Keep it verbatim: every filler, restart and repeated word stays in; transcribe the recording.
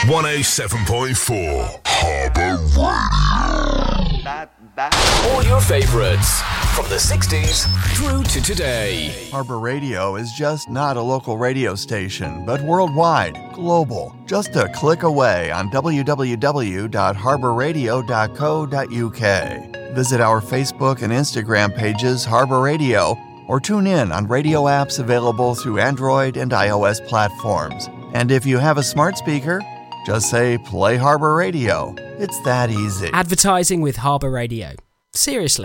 one oh seven point four Harbour Radio. All your favourites from the sixties through to today. Harbour Radio is just not a local radio station, but worldwide, global. Just a click away on w w w dot harbour radio dot co dot u k. Visit our Facebook and Instagram pages, Harbour Radio, or tune in on radio apps available through Android and iOS platforms. And if you have a smart speaker, just say, play Harbour Radio. It's that easy. Advertising with Harbour Radio. Seriously.